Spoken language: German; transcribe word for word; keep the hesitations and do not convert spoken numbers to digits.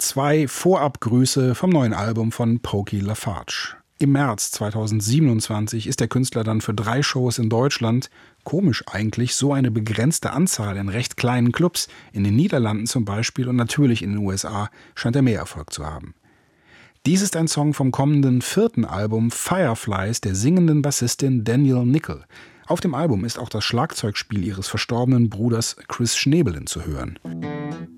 zwei Vorabgrüße vom neuen Album von Pokey LaFarge. Im März zweitausendsiebenundzwanzig ist der Künstler dann für drei Shows in Deutschland, komisch eigentlich, so eine begrenzte Anzahl in recht kleinen Clubs, in den Niederlanden zum Beispiel und natürlich in den U S A, scheint er mehr Erfolg zu haben. Dies ist ein Song vom kommenden vierten Album Fireflies der singenden Bassistin Danielle Nickel. Auf dem Album ist auch das Schlagzeugspiel ihres verstorbenen Bruders Chris Schnebelen zu hören.